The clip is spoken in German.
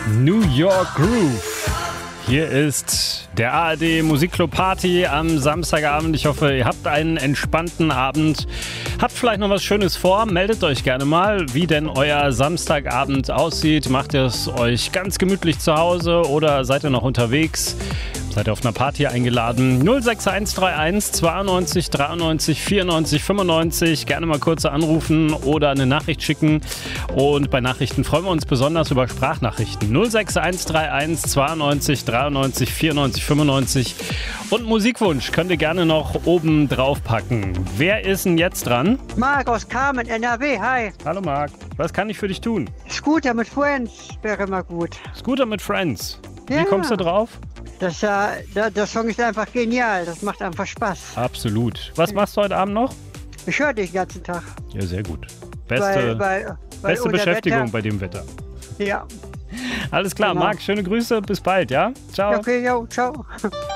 New York Groove. Hier ist der ARD Musikclub Party am Samstagabend. Ich hoffe, ihr habt einen entspannten Abend. Habt vielleicht noch was Schönes vor. Meldet euch gerne mal, wie denn euer Samstagabend aussieht. Macht ihr es euch ganz gemütlich zu Hause oder seid ihr noch unterwegs? Seid ihr auf einer Party eingeladen? 06131 92 93 94 95. Gerne mal kurz anrufen oder eine Nachricht schicken. Und bei Nachrichten freuen wir uns besonders über Sprachnachrichten. 06131 92 93 94 95. Und Musikwunsch könnt ihr gerne noch oben drauf packen. Wer ist denn jetzt dran? Marc aus Kamen, NRW, hi. Hallo Marc, was kann ich für dich tun? Scooter mit Friends wäre immer gut. Scooter mit Friends. Ja. Wie kommst du drauf? Der Song ist einfach genial, das macht einfach Spaß. Absolut. Was machst du heute Abend noch? Ich höre dich den ganzen Tag. Ja, sehr gut. Beste unser Beschäftigung Wetter, bei dem Wetter. Ja. Alles klar, Genau. Marc, schöne Grüße, bis bald, ja? Ciao. Okay, jo, ciao.